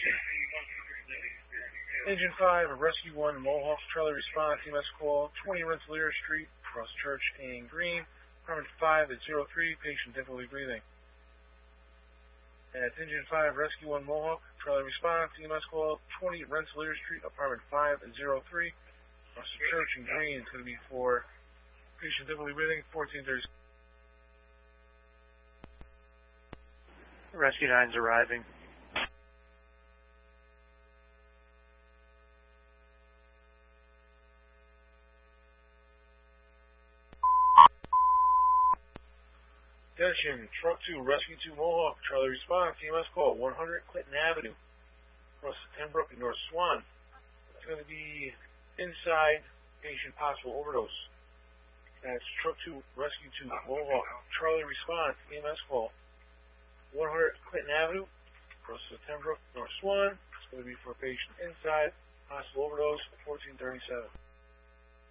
Engine 5, Rescue 1, Mohawk, Charlie response, EMS call, 20 Rensselaer Street, Cross Church and Green, apartment 5 at 03, patient difficulty breathing. At Engine 5, Rescue 1, Mohawk, Charlie response, EMS call, 20 Rensselaer Street, apartment 5 at 03, Cross Church and Green. It's going to be for patient difficulty breathing, 1430. Rescue 9's arriving. Attention, Truck 2, Rescue 2, Mohawk, Charlie response, EMS call, 100 Clinton Avenue, across Pembroke and North Swan. It's going to be inside, patient possible overdose. That's Truck 2, Rescue 2, Mohawk, Charlie response, EMS call, 100 Clinton Avenue, across Pembroke, North Swan. It's going to be for a patient inside, possible overdose, 1437.